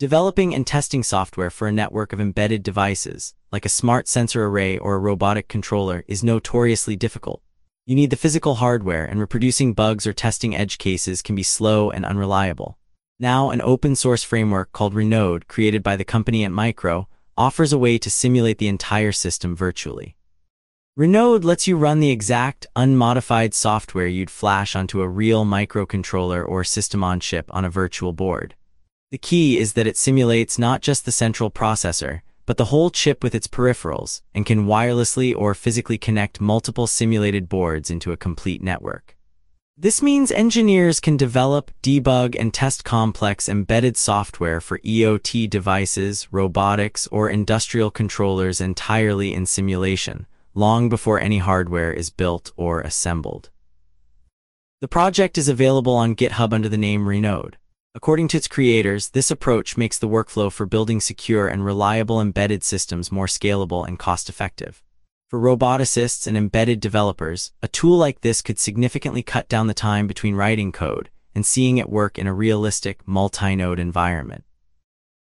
Developing and testing software for a network of embedded devices, like a smart sensor array or a robotic controller, is notoriously difficult. You need the physical hardware, and reproducing bugs or testing edge cases can be slow and unreliable. Now, an open-source framework called Renode, created by the company Antmicro, offers a way to simulate the entire system virtually. Renode lets you run the exact, unmodified software you'd flash onto a real microcontroller or system-on-chip on a virtual board. The key is that it simulates not just the central processor, but the whole chip with its peripherals, and can wirelessly or physically connect multiple simulated boards into a complete network. This means engineers can develop, debug, and test complex embedded software for IoT devices, robotics, or industrial controllers entirely in simulation, long before any hardware is built or assembled. The project is available on GitHub under the name Renode. According to its creators, this approach makes the workflow for building secure and reliable embedded systems more scalable and cost-effective. For roboticists and embedded developers, a tool like this could significantly cut down the time between writing code and seeing it work in a realistic, multi-node environment.